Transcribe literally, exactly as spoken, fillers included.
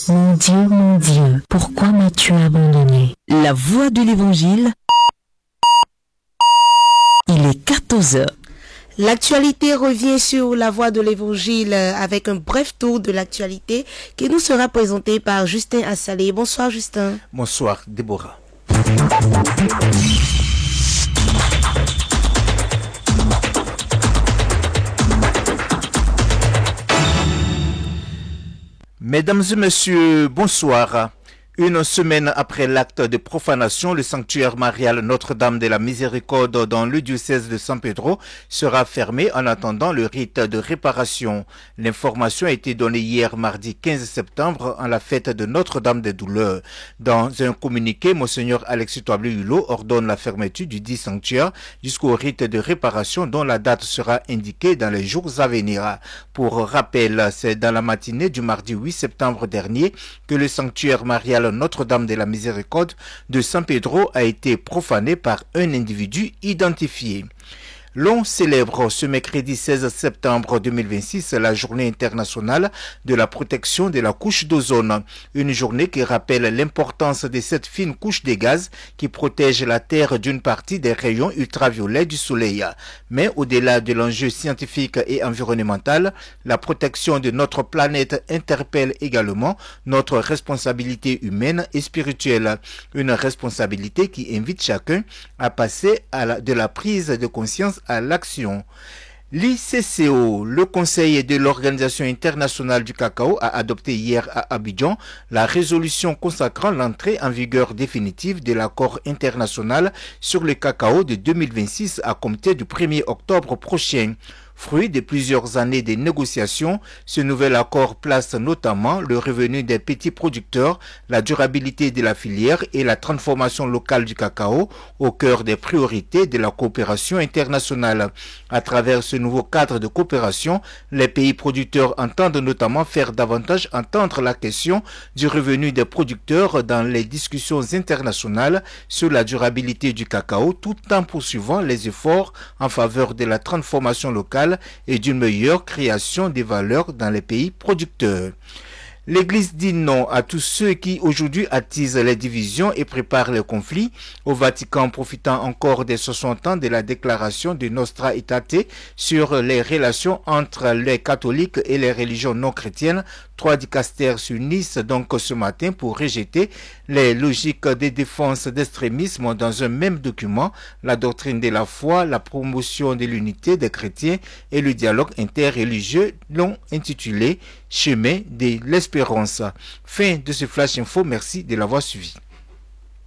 Mon Dieu, mon Dieu, pourquoi m'as-tu abandonné? La voix de l'Évangile. Il est quatorze heures. L'actualité revient sur la voie de l'Évangile avec un bref tour de l'actualité qui nous sera présenté par Justin Assalé. Bonsoir Justin. Bonsoir Déborah. Mesdames et messieurs, bonsoir. Une semaine après l'acte de profanation, le sanctuaire marial Notre-Dame de la Miséricorde dans le diocèse de San Pedro sera fermé en attendant le rite de réparation. L'information a été donnée hier mardi quinze septembre en la fête de Notre-Dame des Douleurs. Dans un communiqué, Monseigneur Alexis Toablé-Hulot ordonne la fermeture du dit sanctuaire jusqu'au rite de réparation dont la date sera indiquée dans les jours à venir. Pour rappel, c'est dans la matinée du mardi huit septembre dernier que le sanctuaire marial Notre-Dame de la Miséricorde de San Pedro a été profané par un individu identifié. L'on célèbre ce mercredi seize septembre deux mille vingt-six la journée internationale de la protection de la couche d'ozone. Une journée qui rappelle l'importance de cette fine couche de gaz qui protège la Terre d'une partie des rayons ultraviolets du Soleil. Mais au-delà de l'enjeu scientifique et environnemental, la protection de notre planète interpelle également notre responsabilité humaine et spirituelle. Une responsabilité qui invite chacun à passer à la, de la prise de conscience à l'action. L'I C C O, le Conseil de l'Organisation internationale du cacao, a adopté hier à Abidjan la résolution consacrant l'entrée en vigueur définitive de l'accord international sur le cacao de deux mille vingt-six à compter du premier octobre prochain. Fruit de plusieurs années de négociations, ce nouvel accord place notamment le revenu des petits producteurs, la durabilité de la filière et la transformation locale du cacao au cœur des priorités de la coopération internationale. À travers ce nouveau cadre de coopération, les pays producteurs entendent notamment faire davantage entendre la question du revenu des producteurs dans les discussions internationales sur la durabilité du cacao, tout en poursuivant les efforts en faveur de la transformation locale et d'une meilleure création des valeurs dans les pays producteurs. L'Église dit non à tous ceux qui aujourd'hui attisent les divisions et préparent les conflits. Au Vatican, profitant encore des soixante ans de la déclaration de Nostra Aetate sur les relations entre les catholiques et les religions non chrétiennes, trois dicastères s'unissent donc ce matin pour rejeter les logiques de défense d'extrémisme dans un même document, la doctrine de la foi, la promotion de l'unité des chrétiens et le dialogue interreligieux, l'ont intitulé Chemin de l'espérance. Fin de ce flash info, merci de l'avoir suivi.